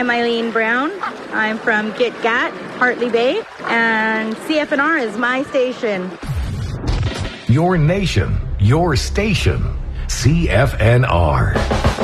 I'm Eileen Brown. I'm from Gitgat, Hartley Bay, and CFNR is my station. Your nation, your station, CFNR.